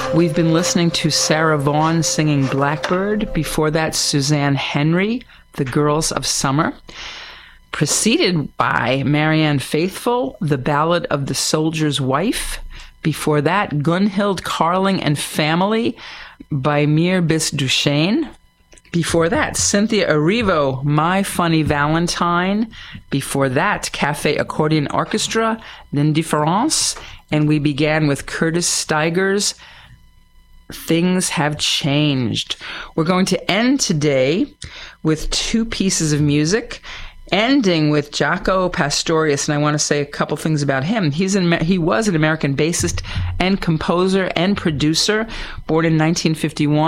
We've been listening to Sarah Vaughan singing Blackbird. Before that, Suzanne Henry, The Girls of Summer. Preceded by Marianne Faithfull, The Ballad of the Soldier's Wife. Before that, Gunhild Carling and Family by Mir Bis Duchesne. Before that, Cynthia Erivo, My Funny Valentine. Before that, Cafe Accordion Orchestra, L'Indifference. And we began with Curtis Steiger's Things Have Changed. We're going to end today with two pieces of music, ending with Jaco Pastorius, and I want to say a couple things about him. He was an American bassist and composer and producer, born in 1951.